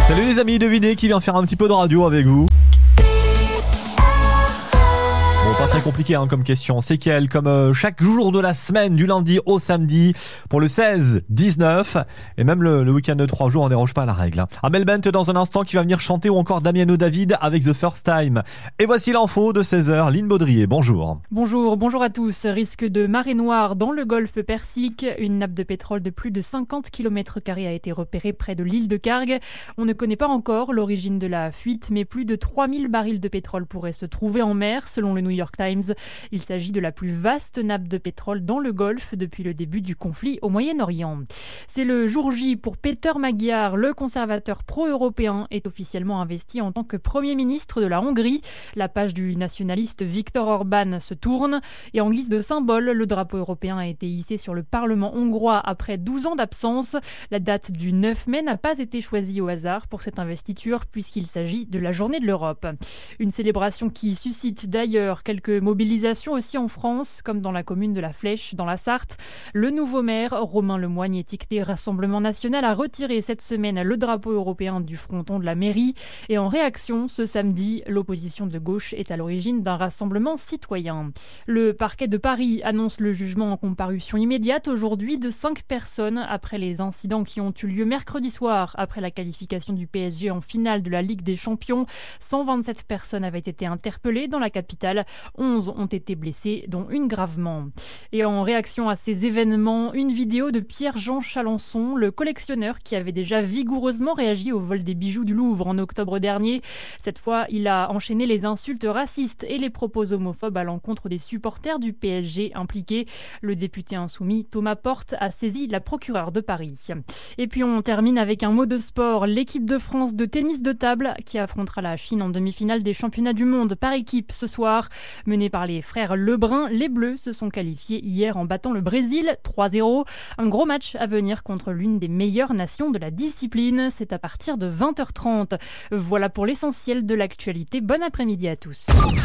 Salut les amis, devinez qui vient faire un petit peu de radio avec vous. Bon, pas très compliqué comme question. C'est quelle, comme chaque jour de la semaine, du lundi au samedi, pour le 16, 19, et même le week-end de 3 jours, on déroge pas à la règle. Amel Bent dans un instant qui va venir chanter, ou encore Damiano David avec The First Time. Et voici l'info de 16h, Lynn Baudrier, bonjour. Bonjour à tous. Risque de marée noire dans le golfe Persique. Une nappe de pétrole de plus de 50 km² a été repérée près de l'île de Kharg. On ne connaît pas encore l'origine de la fuite, mais plus de 3000 barils de pétrole pourraient se trouver en mer, selon le New York Times. Il s'agit de la plus vaste nappe de pétrole dans le Golfe depuis le début du conflit au Moyen-Orient. C'est le jour J pour Péter Magyar. Le conservateur pro-européen est officiellement investi en tant que Premier ministre de la Hongrie. La page du nationaliste Viktor Orban se tourne et en guise de symbole, le drapeau européen a été hissé sur le Parlement hongrois après 12 ans d'absence. La date du 9 mai n'a pas été choisie au hasard pour cette investiture puisqu'il s'agit de la journée de l'Europe. Une célébration qui suscite d'ailleurs quelques mobilisations aussi en France, comme dans la commune de La Flèche, dans la Sarthe. Le nouveau maire, Romain Lemoigne, étiqueté Rassemblement National, a retiré cette semaine le drapeau européen du fronton de la mairie. Et en réaction, ce samedi, l'opposition de gauche est à l'origine d'un rassemblement citoyen. Le parquet de Paris annonce le jugement en comparution immédiate aujourd'hui de 5 personnes après les incidents qui ont eu lieu mercredi soir après la qualification du PSG en finale de la Ligue des Champions. 127 personnes avaient été interpellées dans la capitale. 11 ont été blessés, dont une gravement. Et en réaction à ces événements, une vidéo de Pierre-Jean Chalençon, le collectionneur qui avait déjà vigoureusement réagi au vol des bijoux du Louvre en octobre dernier. Cette fois, il a enchaîné les insultes racistes et les propos homophobes à l'encontre des supporters du PSG impliqués. Le député insoumis Thomas Porte a saisi la procureure de Paris. Et puis on termine avec un mot de sport. L'équipe de France de tennis de table qui affrontera la Chine en demi-finale des championnats du monde par équipe ce soir. Menés par les frères Lebrun, les Bleus se sont qualifiés hier en battant le Brésil 3-0. Un gros match à venir contre l'une des meilleures nations de la discipline. C'est à partir de 20h30. Voilà pour l'essentiel de l'actualité. Bon après-midi à tous.